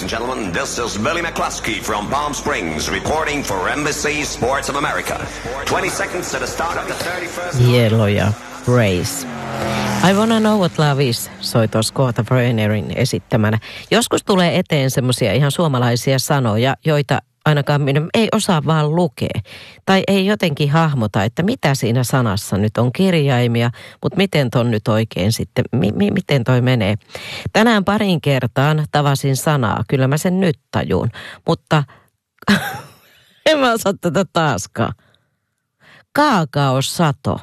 and gentlemen, this is Billy McCluskey from Palm Springs reporting for NBC Sports of America. 20 seconds to the start of the 31st... Yellow ja Race. I Wanna Know What Love Is soi tuossa Kota Breunerin esittämänä. Joskus tulee eteen semmoisia ihan suomalaisia sanoja, joita ainakaan minä ei osaa vaan lukea. Tai ei jotenkin hahmota, että mitä siinä sanassa nyt on kirjaimia, mutta miten ton nyt oikein sitten, miten toi menee. Tänään parin kertaan tavasin sanaa, kyllä mä sen nyt tajun, mutta en mä osaa tätä taaskaan. Kaakaosato.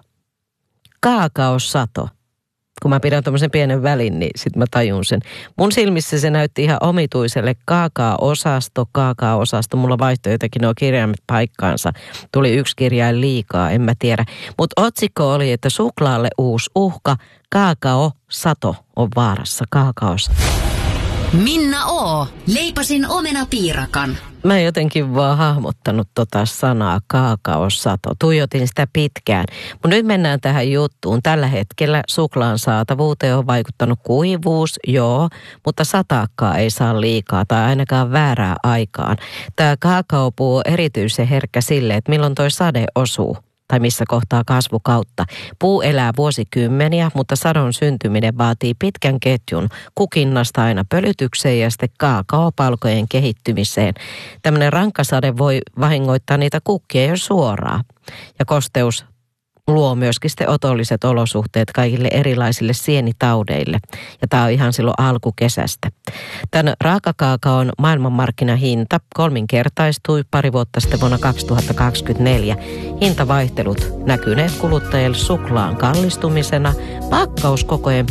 Kaakaosato. Kun mä pidän tommosen pienen välin, niin sit mä tajun sen. Mun silmissä se näytti ihan omituiselle kaakaosasto. Mulla vaihtoi jotenkin nuo kirjaimet paikkaansa. Tuli yksi kirjain liikaa, en mä tiedä. Mutta otsikko oli, että suklaalle uusi uhka. Kaakaosato on vaarassa. Kaakaosato. Minna O. Leipasin omenapiirakan. Mä en jotenkin vaan hahmottanut tota sanaa kaakaosato. Tuijotin sitä pitkään. Mutta nyt mennään tähän juttuun. Tällä hetkellä suklaan saatavuuteen on vaikuttanut kuivuus, joo, mutta sataakkaa ei saa liikaa tai ainakaan väärää aikaan. Tämä kaakaopuu on erityisen herkkä sille, että milloin toi sade osuu. Tai missä kohtaa kasvukautta. Puu elää vuosikymmeniä, mutta sadon syntyminen vaatii pitkän ketjun kukinnasta aina pölytykseen ja sitten kaakaopalkojen kehittymiseen. Tämmöinen rankkasade voi vahingoittaa niitä kukkia jo suoraan. Ja kosteus luo myöskin sitten otolliset olosuhteet kaikille erilaisille sienitaudeille. Ja tämä on ihan silloin alkukesästä. Tämän raakakaakaon maailmanmarkkinahinta kolminkertaistui pari vuotta sitten vuonna 2024. Hintavaihtelut näkyneet kuluttajille suklaan kallistumisena, pakkauskokojen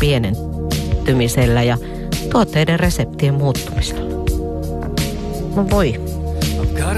pienentymisellä ja tuotteiden reseptien muuttumisella. No voi.